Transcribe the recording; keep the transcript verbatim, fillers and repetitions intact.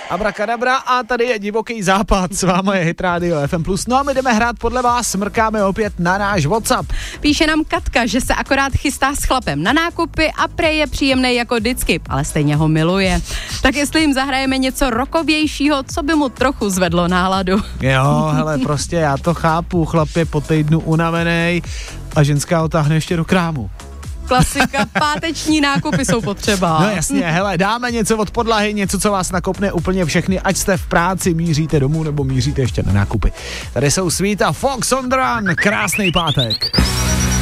Abrakadabra a tady je divoký západ, s vámi je Hit Radio F M plus. No a my jdeme hrát podle vás, smrkáme opět na náš WhatsApp. Píše nám Katka, že se akorát chystá s chlapem na nákupy a prej je příjemnej jako vždycky, ale stejně ho miluje. Tak jestli jim zahrajeme něco rokovějšího, co by mu trochu zvedlo náladu. Jo, hele, prostě já to chápu, chlap je po týdnu unavenej a ženská otáhne ještě do krámu. Klasika, páteční nákupy jsou potřeba. No jasně, hele, dáme něco od podlahy, něco, co vás nakopne úplně všechny, ať jste v práci, míříte domů nebo míříte ještě na nákupy. Tady jsou Sweet a Fox on the Run, krásný pátek.